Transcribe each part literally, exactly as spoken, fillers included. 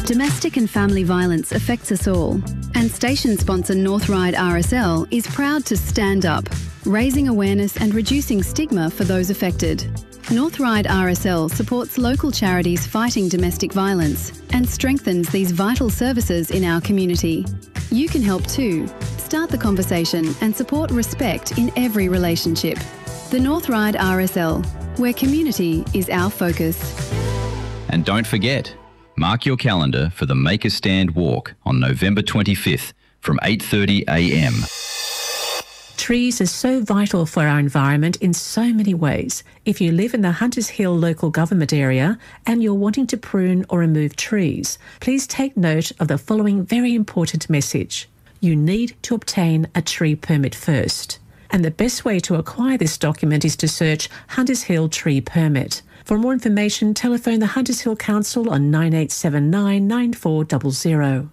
Domestic and family violence affects us all, and station sponsor North Ryde R S L is proud to stand up, raising awareness and reducing stigma for those affected. North Ryde R S L supports local charities fighting domestic violence and strengthens these vital services in our community. You can help too. Start the conversation and support respect in every relationship. The North Ryde R S L, where community is our focus. And don't forget, mark your calendar for the Make a Stand walk on November twenty-fifth from eight thirty a m. Trees are so vital for our environment in so many ways. If you live in the Hunters Hill local government area and you're wanting to prune or remove trees, please take note of the following very important message. You need to obtain a tree permit first. And the best way to acquire this document is to search Hunters Hill Tree Permit. For more information, telephone the Hunters Hill Council on nine eight seven nine, nine four zero zero.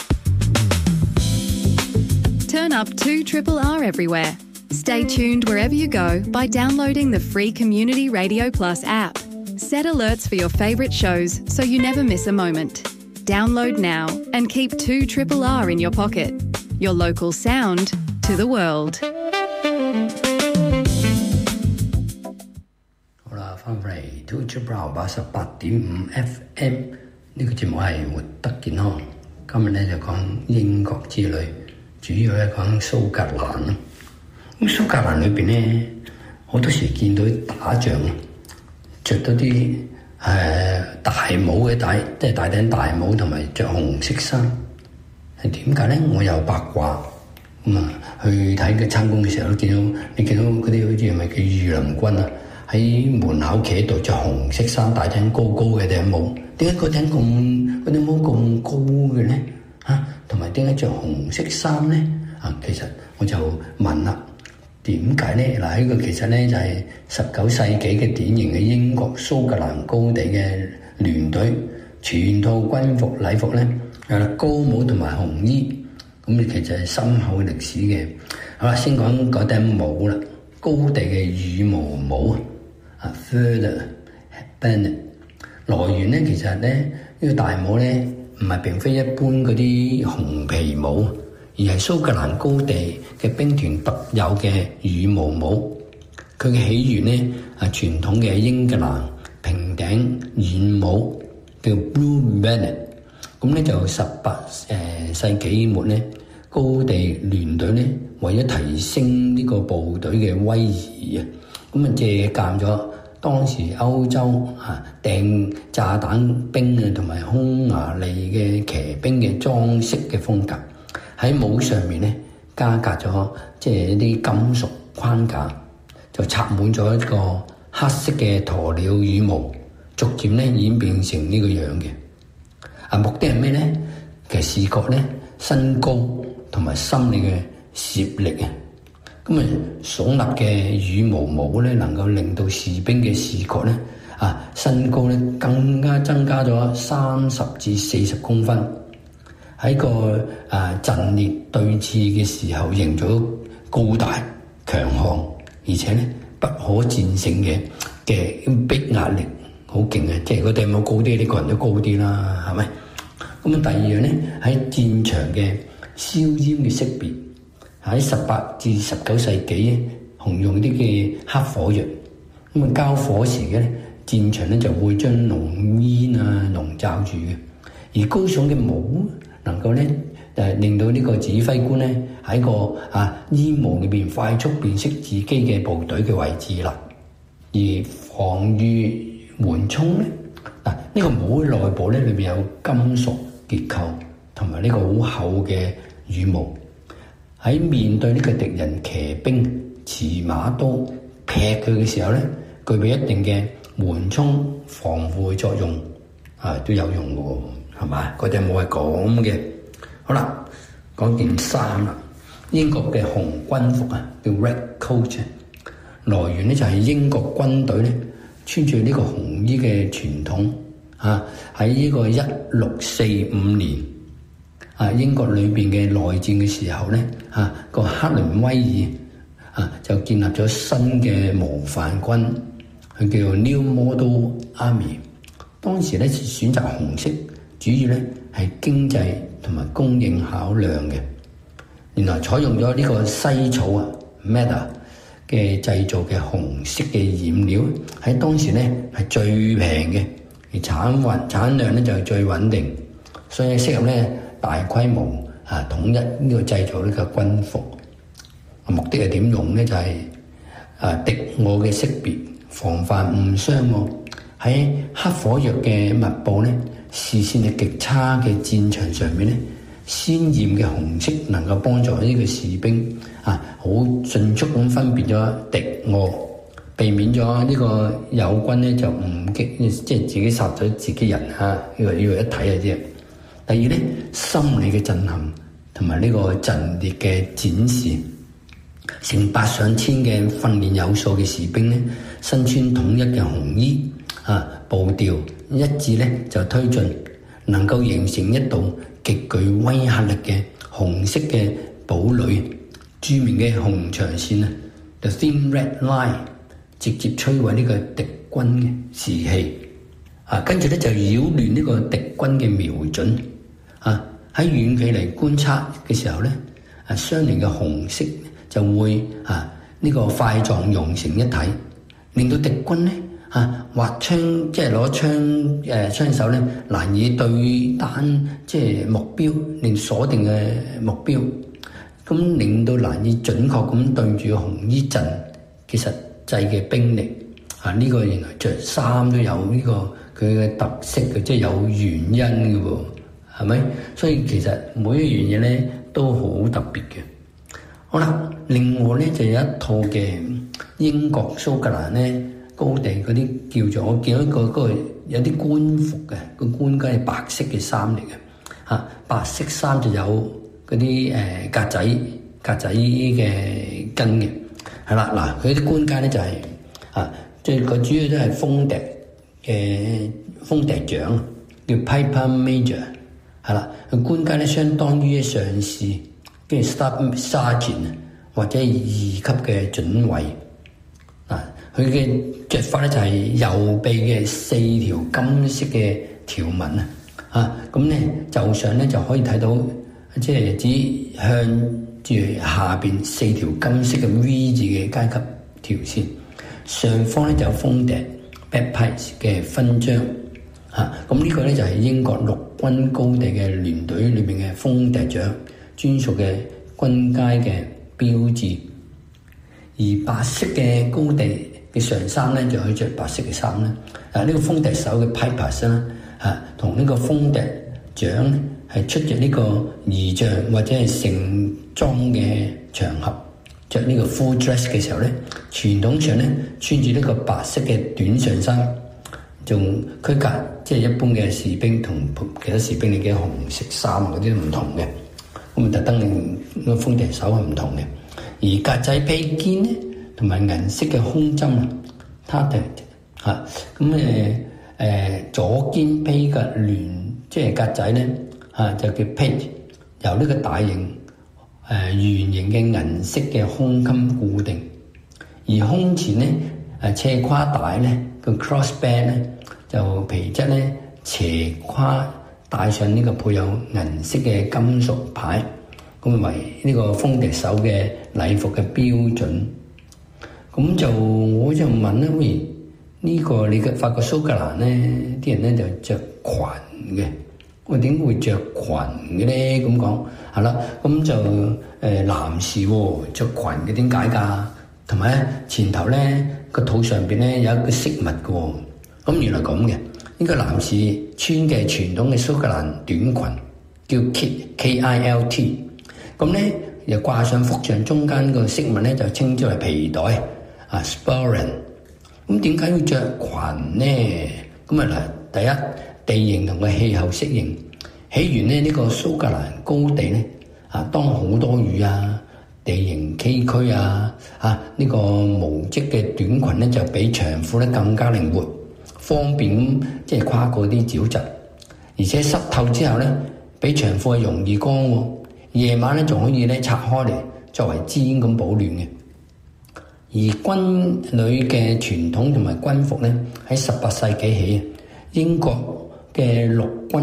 Turn up two R R R everywhere. Stay tuned wherever you go by downloading the free Community Radio Plus app. Set alerts for your favourite shows so you never miss a moment. Download now and keep two R R R in your pocket. Your local sound to the world. 好啦，翻返嚟 two R R R 八十八點五 F M 呢個節目係活得健康。今日咧就講英國之旅，主要咧講蘇格蘭咯。咁蘇格蘭裏邊咧，好多時見到打仗，着到啲誒大帽嘅大，即係大頂大帽，同埋着紅色衫。係點解咧？我有八卦。咁啊，去睇嘅參觀嘅時候都見到，你見到嗰啲好似係咪叫御林軍啊？喺門口企喺度着紅色衫，戴頂高高嘅頂帽。點解嗰頂咁嗰頂帽咁高嘅咧？嚇，同埋點解着紅色衫咧？啊，其實我就問啦，點解咧？嗱，呢個其實咧就係十九世紀嘅典型嘅英國蘇格蘭高地嘅聯隊，全套軍服禮服咧，係啦，高帽同埋紅衣。咁其實係深厚嘅歷史嘅。好啦，先講嗰頂帽啦，高地嘅羽毛帽啊 ，feather banner。來源咧，其實咧呢、呢個大帽咧唔係並非一般嗰啲紅皮帽，而係蘇格蘭高地嘅兵團特有嘅羽毛帽。佢嘅起源咧係傳統嘅英格蘭平頂軟帽，叫 blue banner。咁咧就十八誒世紀末咧，高地聯隊咧為咗提升呢個部隊嘅威儀啊，咁啊借鑑咗當時歐洲嚇掟炸彈兵啊同埋匈牙利嘅騎兵嘅裝飾嘅風格，喺帽上面咧加隔咗即係一啲金屬框架，就插滿咗一個黑色嘅鴕鳥羽毛，逐漸咧演變成呢個樣嘅。啊，目的係咩咧？其實視覺咧，身高同埋心理嘅攝力啊，咁啊，聳立嘅羽毛帽咧，能夠令到士兵嘅視覺咧，啊，身高咧更加增加咗三十至四十公分，喺個啊陣列對峙嘅時候，營造高大強悍，而且咧不可戰勝嘅嘅逼壓力。好勁嘅，即係個頂帽高啲，呢個人都高啲啦，係咪？咁啊，第二樣咧喺戰場嘅硝煙嘅識別，喺十八至十九世紀紅用啲嘅黑火藥，咁啊交火時嘅咧戰場咧就會將濃煙啊籠罩住嘅，而高聳嘅帽能夠咧誒令到呢個指揮官咧喺個啊煙霧裏邊快速辨識自己嘅部隊嘅位置啦，而防禦緩衝咧，嗱呢個帽內部咧裏邊有金屬結構同埋呢個好厚嘅羽毛，喺面對呢個敵人騎兵持馬刀劈佢嘅時候咧，具備一定嘅緩衝防護作用，啊都有用嘅喎，係嘛？嗰頂帽係咁嘅。好啦，講件衫啦，英國嘅紅軍服啊，叫 Red Coat， 來源咧就係英國軍隊咧。穿住呢個紅衣嘅傳統啊，喺呢個一六四五年啊，英國裏邊嘅內戰嘅時候咧，啊個克倫威爾啊就建立咗新嘅模範軍，佢叫 New Model Army。當時咧選擇紅色主要咧係經濟同埋供應考量嘅。原來採用咗呢個西草啊 madder 嘅製造嘅紅色嘅染料，喺當時咧係最平嘅，而產運產量咧就係最穩定，所以適合咧大規模啊統一呢個製造呢個軍服。目的係點用咧？就係、是、啊敵我嘅識別，防範誤傷喎。喺黑火藥嘅密佈咧，視線係極差嘅戰場上面咧，鮮豔嘅紅色能夠幫助呢個士兵啊，好迅速咁分別咗敵我，避免咗呢個友軍咧就誤擊，即係自己殺咗自己人嚇。呢、這個呢、這個一睇就知。第二咧，心理嘅震撼同埋呢個陣列嘅展示。成百上千嘅訓練有素嘅士兵咧，身穿統一嘅紅衣啊，步調一致咧就推進，能夠形成一道極具威嚇力嘅紅色嘅堡壘，著名嘅紅長線啊 ，The Thin Red Line， 直接摧毀呢個敵軍嘅士氣啊，跟住咧就擾亂呢個敵軍嘅瞄準啊，喺遠距離觀察嘅時候咧，啊相連嘅紅色就會啊呢、這個塊狀融成一體，令到敵軍咧啊滑槍即係攞槍誒槍手咧難以對單即係目標，令鎖定嘅目標，咁令到難以準確咁對住紅衣陣嘅實際嘅兵力啊！呢、這個原來着衫都有呢、這個佢嘅特色嘅，即係有原因嘅喎，係咪？所以其實每一樣嘢咧都好特別嘅。好啦，另外咧就有一套嘅英國蘇格蘭咧高地嗰啲叫做，我見到一個嗰個有啲官服嘅，個官階係白色嘅衫嚟嘅嚇，白色衫就有嗰啲誒格仔格仔嘅跟嘅，係啦嗱，佢啲官階咧就係、是、啊，最佢主要都係封笛嘅封笛長，叫 Piper Major， 係啦，佢官階咧相當於上士。跟住 Staff Sergeant 或者二級嘅準尉啊，佢嘅着法咧就係右臂嘅四條金色嘅條紋啊，啊咁咧袖上咧就可以睇到，即係指向住下邊四條金色嘅 V 字嘅階級條線，上方咧就有封笛 Bagpipes 嘅勳章啊，咁呢個咧就係英國陸軍高地嘅聯隊裏邊嘅封笛長專屬嘅軍階嘅標誌，而白色嘅高地嘅上衫咧就可以着白色嘅衫啦。啊，呢、這個風笛手嘅 pipers 啦，啊，同呢個風笛長咧係出席呢個儀仗或者係盛裝嘅場合，着呢個 full dress 嘅時候咧，傳統上咧穿住呢個白色嘅短上衫，仲區隔即係一般嘅士兵同其他士兵嘅紅色衫嗰啲唔同嘅。咁特登令個風笛手係唔同嘅，而格仔披肩咧，同埋銀色嘅胸針啊 target 嚇，咁誒誒左肩披嘅聯即係格仔咧嚇，就叫 page， 由呢個大型誒、呃、圓形嘅銀色嘅胸襟固定，而胸前咧誒斜跨帶咧個 crossband 咧就皮質咧斜跨。帶上呢個配有銀色嘅金屬牌，咁為呢個風笛手嘅禮服嘅標準。咁就我就問啦，喂，呢、這個你嘅發覺蘇格蘭咧，啲人咧就着裙嘅，我點會着裙嘅咧？咁講係啦，咁就誒、呃、男士喎著裙嘅點解㗎？同埋咧前頭咧個肚上邊咧有一個飾物嘅喎，咁原來咁嘅。呢個男士穿嘅傳統嘅蘇格蘭短裙叫 Kilt K I L T， 咁咧又掛上腹上中間個飾物咧就稱之為皮袋啊 Sporran。咁點解要着裙咧？咁啊嗱，第一地形同個氣候適應，起源咧呢個蘇格蘭高地咧啊，當好多雨啊，地形崎嶇啊，啊呢個無織嘅短裙咧就比長褲咧更加靈活。方便咁即係跨過啲沼澤，而且濕透之後咧，比長褲係容易乾喎。夜晚咧仲可以咧拆開嚟作為氈咁保暖嘅。而軍旅嘅傳統同埋軍服咧，喺十八世紀起，英國嘅陸軍啊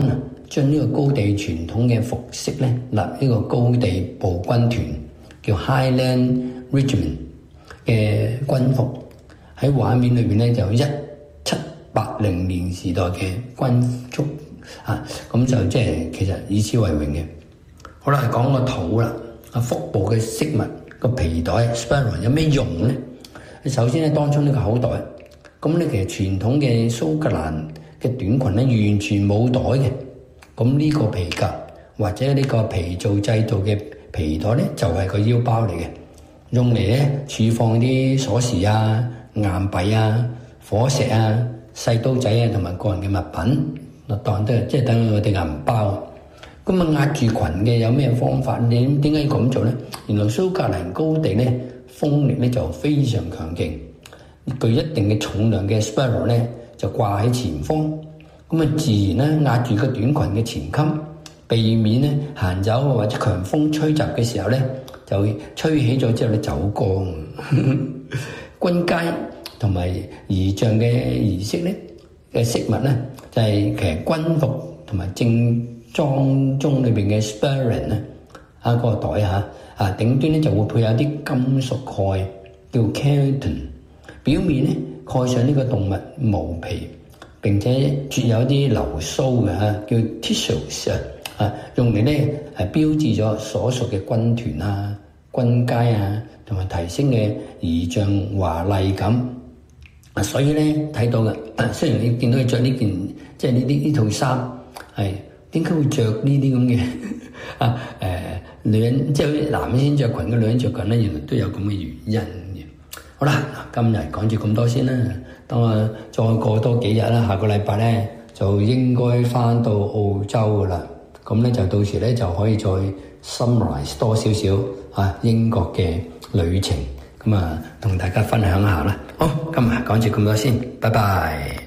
將呢個高地傳統嘅服飾咧立呢個高地步軍團叫 Highland Regiment 嘅軍服，喺畫面裏邊咧就一七八零年時代嘅軍服啊，咁就即係其實以此為榮嘅。好啦，講個肚啦，啊腹部嘅飾物個皮袋 Sparrow 有咩用咧？首先咧，當初呢個口袋，咁咧其實傳統嘅蘇格蘭嘅短裙咧完全冇袋嘅，咁呢個皮革或者呢個皮做製造嘅皮袋咧就係個腰包嚟嘅，用嚟咧儲放啲鎖匙啊、硬幣啊、火石啊、細刀仔啊同埋個人嘅物品，當都即係等於我哋銀包。咁啊壓住裙嘅有咩方法？你點解要咁做咧？原來蘇格蘭高地咧風力咧就非常強勁，具一定嘅重量嘅 Sparrow 咧就掛喺前方，咁啊自然咧壓住個短裙嘅前襟，避免咧行走或者強風吹襲嘅時候咧就會吹起咗之後咧走光。軍階同埋儀仗嘅儀式咧嘅飾物咧就係、是、其實軍服同埋正裝中裏邊嘅 Sparrow 咧啊個袋嚇啊頂端咧就會配有啲金屬蓋叫 Kelton， 表面咧蓋上呢個動物毛皮，並且設有啲流蘇嘅嚇叫 Tissues 啊，用嚟咧係標誌咗所屬嘅軍團啊、軍階啊，同埋提升嘅儀仗華麗感。啊，所以咧睇到嘅，雖然你見到佢着呢件即係呢啲呢套衫係。點解會着呢啲咁嘅啊？誒、呃，女人即係男人先着裙嘅，女人着裙咧，原來都有咁嘅原因嘅。好啦，今日講住咁多先啦。等我再過多幾日啦，下個禮拜咧就應該翻到澳洲噶啦。咁咧就到時咧就可以再 summarize 多少少啊英國嘅旅程，咁啊同大家分享下啦。好，今日講住咁多先，拜拜。